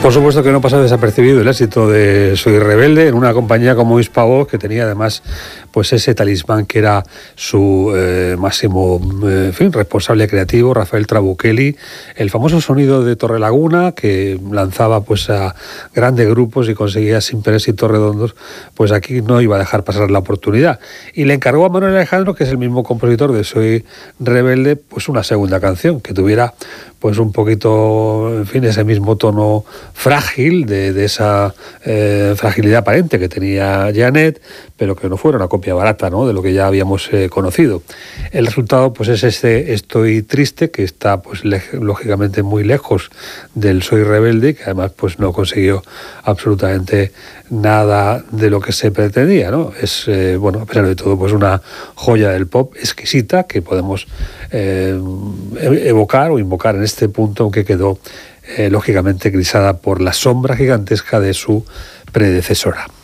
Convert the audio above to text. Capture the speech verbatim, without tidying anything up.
Por supuesto que no pasa desapercibido el éxito de Soy Rebelde en una compañía como Hispavox, que tenía además pues ese talismán que era su eh, máximo eh, en fin, responsable creativo, Rafael Trabuchelli, el famoso sonido de Torrelaguna, que lanzaba pues a grandes grupos y conseguía siempre éxitos redondos. Pues aquí no iba a dejar pasar la oportunidad y le encargó a Manuel Alejandro, que es el mismo compositor de Soy Rebelde, pues una segunda canción que tuviera pues un poquito, en fin, ese mismo tono frágil de, de esa eh, fragilidad aparente que tenía Janet, pero que no fuera una copia barata, ¿no?, de lo que ya habíamos eh, conocido. El resultado pues es este Estoy Triste, que está pues le- lógicamente muy lejos del Soy Rebelde, que además pues no consiguió absolutamente nada de lo que se pretendía, ¿no? Es, eh, bueno, a pesar de todo, pues una joya del pop exquisita que podemos eh, evocar o invocar en este punto, aunque quedó eh, lógicamente grisada por la sombra gigantesca de su predecesora.